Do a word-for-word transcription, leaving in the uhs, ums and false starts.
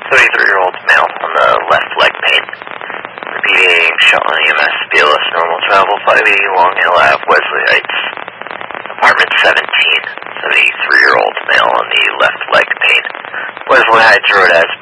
seventy-three-year-old male on the left leg pain. Repeating, Shelton E M S, B L S normal travel, five eighty Long Hill Ave, Wesley Heights. Apartment seventeen, seventy-three-year-old male on the left leg pain. Wesley Heights Road has